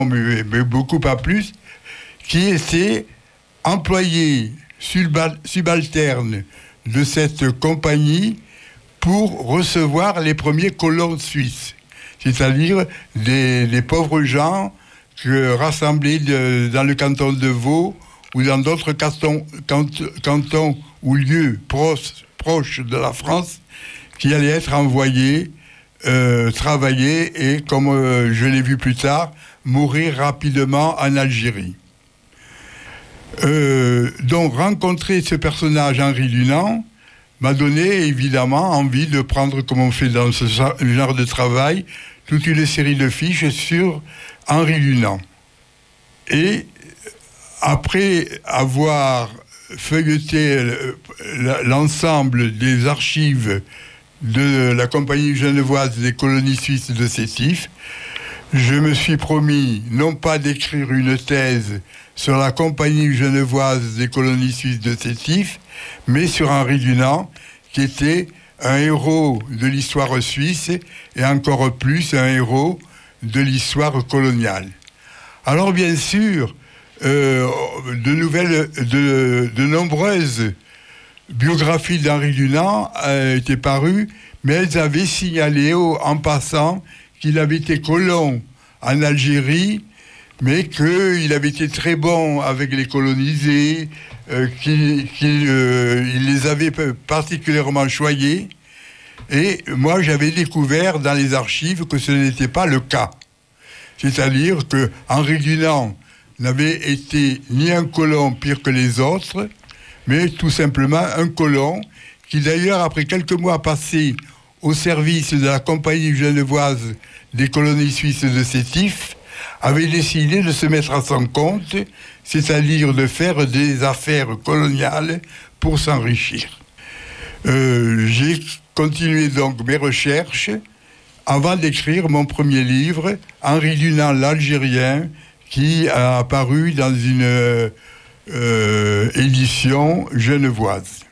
mais beaucoup pas plus, qui était employé subalterne de cette compagnie pour recevoir les premiers colons suisses, c'est-à-dire des pauvres gens rassemblés dans le canton de Vaud ou dans d'autres cantons ou lieux proches de la France, qui allaient être envoyés travailler et, comme je l'ai vu plus tard, mourir rapidement en Algérie. Donc rencontrer ce personnage, Henri Dunant, m'a donné évidemment envie de prendre, comme on fait dans ce genre de travail, toute une série de fiches sur Henri Dunant. Et après avoir feuilleté l'ensemble des archives de la Compagnie genevoise des colonies suisses de Sétif, je me suis promis non pas d'écrire une thèse sur la Compagnie genevoise des colonies suisses de Sétif, mais sur Henri Dunant, qui était un héros de l'histoire suisse et encore plus un héros de l'histoire coloniale. Alors bien sûr, de nombreuses biographies d'Henri Dunant étaient parues, mais elles avaient signalé en passant qu'il avait été colon en Algérie, mais qu'il avait été très bon avec les colonisés, qu'il les avait particulièrement choyés. Et moi, j'avais découvert dans les archives que ce n'était pas le cas. C'est-à-dire que Henri Dunant n'avait été ni un colon pire que les autres, mais tout simplement un colon qui, d'ailleurs, après quelques mois passés au service de la Compagnie genevoise des colonies suisses de Sétif, avait décidé de se mettre à son compte, c'est-à-dire de faire des affaires coloniales pour s'enrichir. J'ai continué donc mes recherches avant d'écrire mon premier livre, Henri Dunant l'Algérien, qui a apparu dans une édition genevoise.